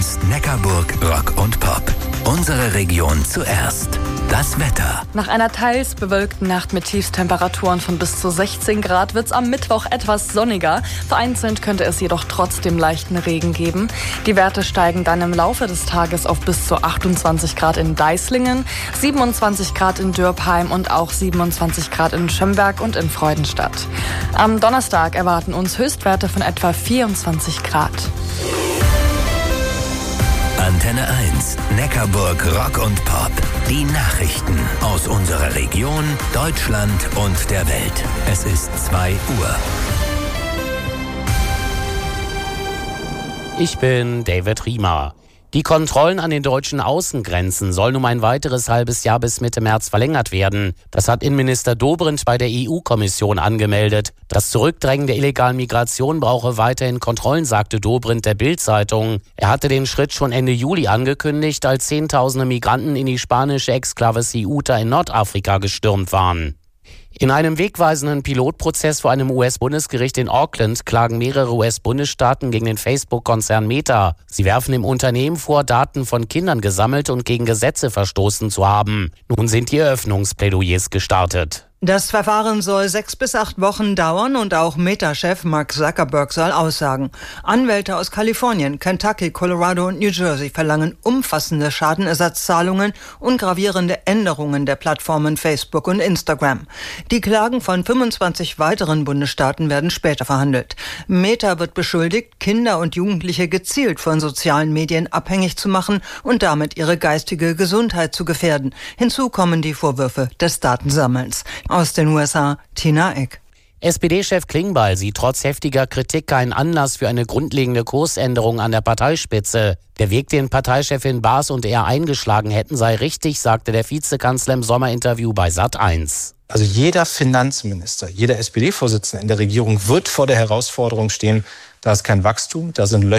1 Neckarburg Rock und Pop. Unsere Region zuerst. Das Wetter. Nach einer teils bewölkten Nacht mit Tiefstemperaturen von bis zu 16 Grad wird es am Mittwoch etwas sonniger. Vereinzelt könnte es jedoch trotzdem leichten Regen geben. Die Werte steigen dann im Laufe des Tages auf bis zu 28 Grad in Deislingen, 27 Grad in Dürpheim und auch 27 Grad in Schömberg und in Freudenstadt. Am Donnerstag erwarten uns Höchstwerte von etwa 24 Grad. Antenne 1, Neckarburg Rock und Pop. Die Nachrichten aus unserer Region, Deutschland und der Welt. Es ist 2 Uhr. Ich bin David Riemer. Die Kontrollen an den deutschen Außengrenzen sollen um ein weiteres halbes Jahr bis Mitte März verlängert werden. Das hat Innenminister Dobrindt bei der EU-Kommission angemeldet. Das Zurückdrängen der illegalen Migration brauche weiterhin Kontrollen, sagte Dobrindt der Bild-Zeitung. Er hatte den Schritt schon Ende Juli angekündigt, als Zehntausende Migranten in die spanische Exklave Ceuta in Nordafrika gestürmt waren. In einem wegweisenden Pilotprozess vor einem US-Bundesgericht in Auckland klagen mehrere US-Bundesstaaten gegen den Facebook-Konzern Meta. Sie werfen dem Unternehmen vor, Daten von Kindern gesammelt und gegen Gesetze verstoßen zu haben. Nun sind die Eröffnungsplädoyers gestartet. Das Verfahren soll 6 bis 8 Wochen dauern und auch Meta-Chef Mark Zuckerberg soll aussagen. Anwälte aus Kalifornien, Kentucky, Colorado und New Jersey verlangen umfassende Schadenersatzzahlungen und gravierende Änderungen der Plattformen Facebook und Instagram. Die Klagen von 25 weiteren Bundesstaaten werden später verhandelt. Meta wird beschuldigt, Kinder und Jugendliche gezielt von sozialen Medien abhängig zu machen und damit ihre geistige Gesundheit zu gefährden. Hinzu kommen die Vorwürfe des Datensammelns. Aus den USA, Tina Eck. SPD-Chef Klingbeil sieht trotz heftiger Kritik keinen Anlass für eine grundlegende Kursänderung an der Parteispitze. Der Weg, den Parteichefin Baas und er eingeschlagen hätten, sei richtig, sagte der Vizekanzler im Sommerinterview bei Sat.1. Also jeder Finanzminister, jeder SPD-Vorsitzende in der Regierung wird vor der Herausforderung stehen, da ist kein Wachstum, da sind Löcher